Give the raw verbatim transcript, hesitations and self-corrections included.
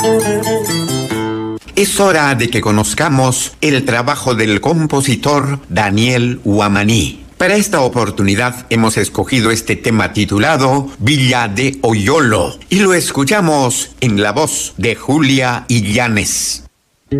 Es hora de que conozcamos el trabajo del compositor Daniel Huamaní. Para esta oportunidad hemos escogido este tema titulado Villa de Oyolo y lo escuchamos en la voz de Julia Illanes.